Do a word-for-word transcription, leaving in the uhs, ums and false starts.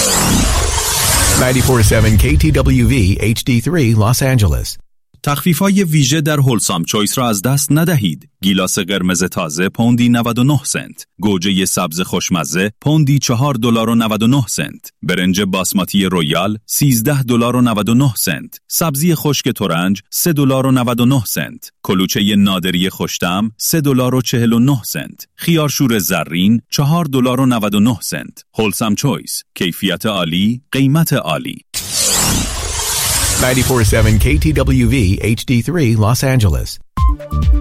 نود و چهار ممیز هفت کی تی دبلیو وی اچ دی سه Los Angeles. تخفیف‌های ویژه در هولسام چویس را از دست ندهید. گیلاس قرمز تازه پوندی نود و نه سنت، گوجه سبز خوشمزه پوندی چهار دلار و نود و نه سنت، برنج باسماتی رویال سیزده دلار و نود و نه سنت، سبزی خشک ترنج سه دلار و نود و نه سنت، کلوچه نادری خوش‌طعم سه دلار و چهل و نه سنت، خیارشور زرین چهار دلار و نود و نه سنت. هولسام چویس، کیفیت عالی، قیمت عالی. نود و چهار ممیز هفت کی تی دبلیو وی اچ دی سه Los Angeles.